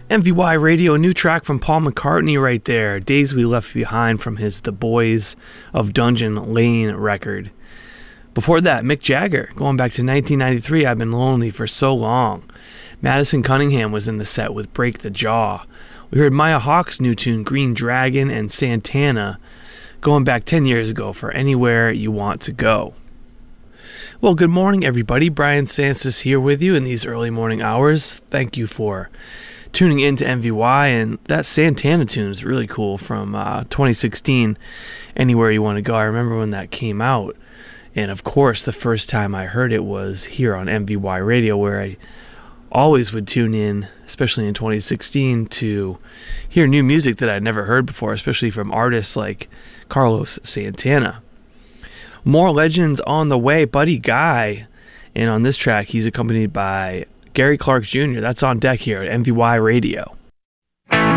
MVY Radio, a new track from Paul McCartney right there. Days We Left Behind from his The Boys of Dungeon Lane record. Before that, Mick Jagger, going back to 1993, I've Been Lonely for So Long. Madison Cunningham was in the set with Break the Jaw. We heard Maya Hawke's new tune, Green Dragon, and Santana, going back 10 years ago for Anywhere You Want to Go. Well, good morning, everybody. Brian Sansis here with you in these early morning hours. Thank you for tuning in to MVY, and that Santana tune is really cool from 2016, Anywhere You Want to Go. I remember when that came out, and of course the first time I heard it was here on MVY Radio, where I always would tune in, especially in 2016, to hear new music that I'd never heard before, especially from artists like Carlos Santana. More legends on the way. Buddy Guy, and on this track he's accompanied by Gary Clark Jr. That's on deck here at MVY Radio.